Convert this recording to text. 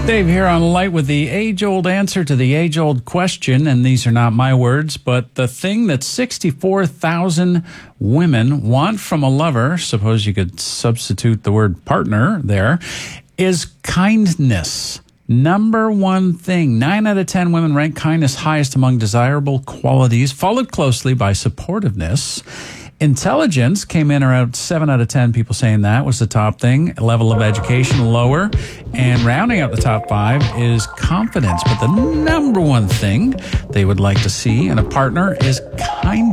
Dave here on Light with the age-old answer to the age-old question, and these are not my words, but the thing that 64,000 women want from a lover, suppose you could substitute the word partner there, is kindness. Number one thing. 9 out of 10 women rank kindness highest among desirable qualities, followed closely by supportiveness. Intelligence came in around 7 out of 10 people saying that was the top thing. Level of education, lower. And rounding out the top 5 is confidence. But the number one thing they would like to see in a partner is kindness.